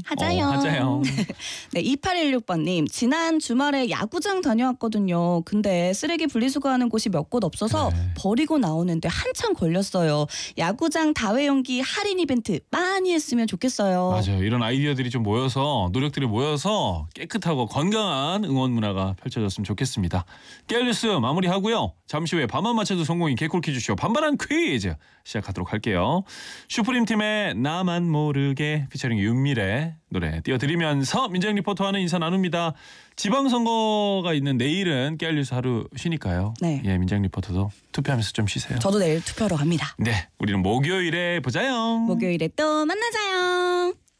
하자요. 하자요. 네, 2816번님. 지난 주말에 야구장 다녀왔거든요. 근데 쓰레기 분리수거하는 곳이 몇 곳 없어서 네. 버리고 나오는데 한참 걸렸어요. 야구장 다회용기 할인 이벤트 많이 했으면 좋겠어요. 맞아요. 이런 아이디어들이 좀 모여서 노력들이 모여서 깨끗하고 건강한 응원 문화가 펼쳐졌으면 좋겠습니다. 깨알뉴스 마무리하고요. 잠시 후에 밤만 맞춰도 성공인 개꿀 퀴즈쇼 반반한 퀴즈 시작하도록 할게요. 슈프림 팀의 나만 모르게 피처링 윤미래 노래 띄워드리면서 민정 리포터와는 인사 나눕니다. 지방선거가 있는 내일은 깨알뉴스 하루 쉬니까요. 네. 예, 민정 리포터도 투표하면서 좀 쉬세요. 저도 내일 투표하러 갑니다. 네, 우리는 목요일에 보자요. 목요일에 또 만나자요.